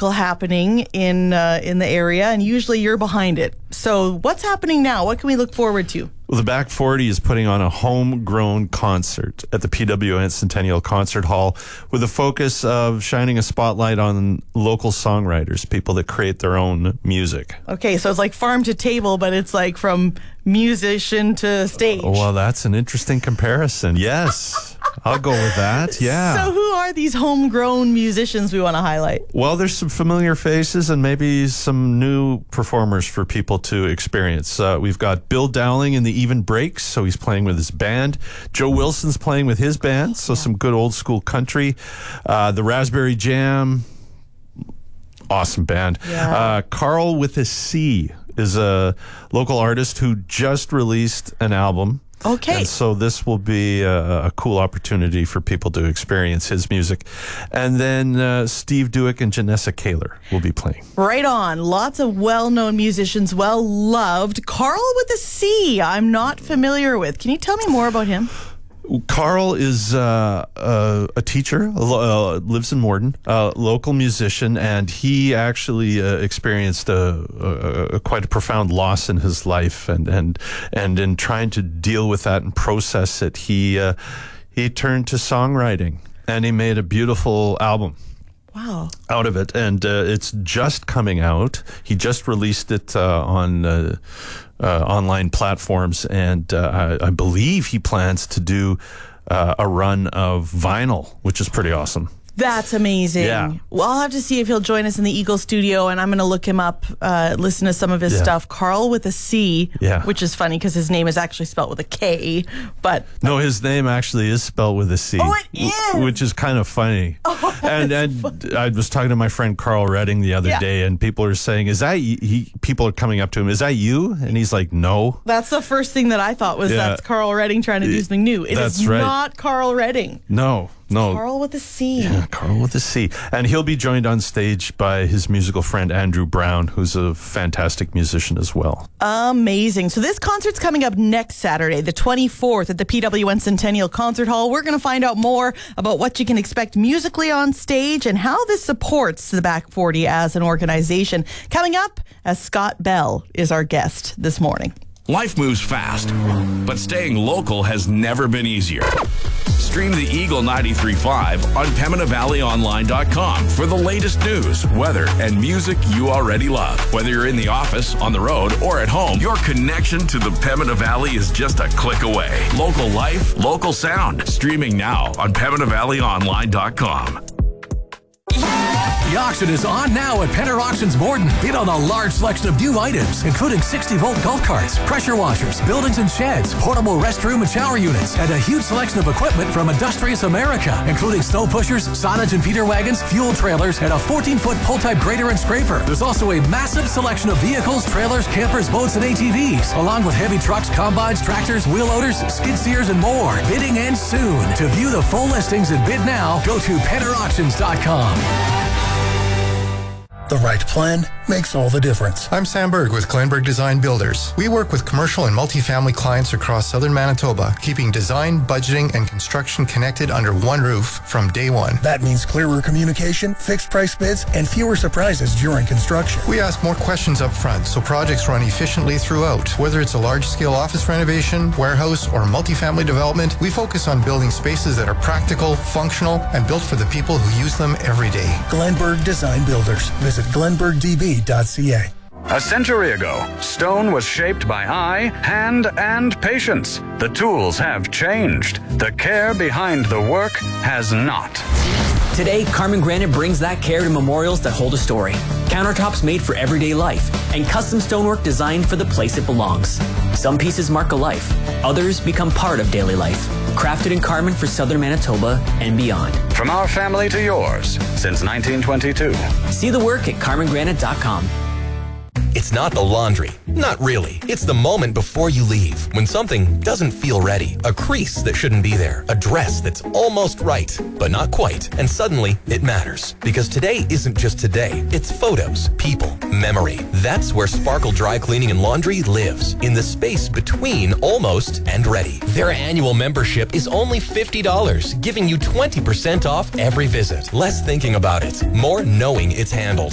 musical happening in the area, and usually you're behind it. So what's happening now? What can we look forward to? Well, the Back 40 is putting on a homegrown concert at the PWN Centennial Concert Hall with a focus of shining a spotlight on local songwriters, people that create their own music. Okay, so it's like farm to table, but it's like from musician to stage. Well, that's an interesting comparison. Yes. I'll go with that. Yeah. So who are these homegrown musicians we want to highlight? Well, there's some familiar faces and maybe some new performers for people to experience. We've got Bill Dowling in the Even Breaks, so he's playing with his band. Joe Wilson's playing with his band, so some good old school country. The Raspberry Jam, awesome band. Yeah. Carl with a C is a local artist who just released an album. Okay. And so this will be a cool opportunity for people to experience his music. And then Steve Duick and Janessa Kaler will be playing. Right on. Lots of well-known musicians, well-loved. Carl with a C, I'm not familiar with. Can you tell me more about him? Carl is a teacher, lives in Morden, local musician, and he actually experienced quite a profound loss in his life, and in trying to deal with that and process it, he turned to songwriting, and he made a beautiful album. Wow. Out of it, and it's just coming out. He just released it on online platforms, and I believe he plans to do a run of vinyl, which is pretty awesome. That's amazing. Yeah. Well, I'll have to see if he'll join us in the Eagle studio, and I'm going to look him up, listen to some of his stuff. Carl with a C, which is funny because his name is actually spelled with a K. But no, his name actually is spelled with a C. Oh, it is? Which is kind of funny. Oh, and I was talking to my friend Carl Redding the other day, and people are saying, "Is that people are coming up to him, is that you?" And he's like, "No." That's the first thing that I thought was that's Carl Redding trying to do something new. It is not Carl Redding. No. Carl with a C. Yeah, Carl with a C. And he'll be joined on stage by his musical friend Andrew Brown, who's a fantastic musician as well. Amazing. So this concert's coming up next Saturday, the 24th at the PWN Centennial Concert Hall. We're going to find out more about what you can expect musically on stage and how this supports the Back 40 as an organization. Coming up, as Scott Bell is our guest this morning. Life moves fast, but staying local has never been easier. Stream the Eagle 93.5 on PembinaValleyOnline.com for the latest news, weather, and music you already love. Whether you're in the office, on the road, or at home, your connection to the Pembina Valley is just a click away. Local life, local sound. Streaming now on PembinaValleyOnline.com. The auction is on now at Penner Auctions Morden. Bid on a large selection of new items, including 60-volt golf carts, pressure washers, buildings and sheds, portable restroom and shower units, and a huge selection of equipment from Industrious America, including snow pushers, silage and feeder wagons, fuel trailers, and a 14-foot pull-type grader and scraper. There's also a massive selection of vehicles, trailers, campers, boats, and ATVs, along with heavy trucks, combines, tractors, wheel loaders, skid steers, and more. Bidding ends soon. To view the full listings and bid now, go to PennerAuctions.com. The right plan makes all the difference. I'm Sam Berg with Glenberg Design Builders. We work with commercial and multifamily clients across southern Manitoba, keeping design, budgeting, and construction connected under one roof from day one. That means clearer communication, fixed price bids, and fewer surprises during construction. We ask more questions up front so projects run efficiently throughout. Whether it's a large-scale office renovation, warehouse, or multifamily development, we focus on building spaces that are practical, functional, and built for the people who use them every day. Glenberg Design Builders. Visit glenbergdb.ca. A century ago, stone was shaped by eye, hand, and patience. The tools have changed. The care behind the work has not. Today, Carmen Granite brings that care to memorials that hold a story. Countertops made for everyday life, and custom stonework designed for the place it belongs. Some pieces mark a life, others become part of daily life. Crafted in Carmen for southern Manitoba and beyond. From our family to yours, since 1922. See the work at CarmenGranite.com. It's not the laundry. Not really. It's the moment before you leave, when something doesn't feel ready. A crease that shouldn't be there. A dress that's almost right, but not quite. And suddenly, it matters. Because today isn't just today. It's photos, people, memory. That's where Sparkle Dry Cleaning and Laundry lives. In the space between almost and ready. Their annual membership is only $50, giving you 20% off every visit. Less thinking about it, more knowing it's handled.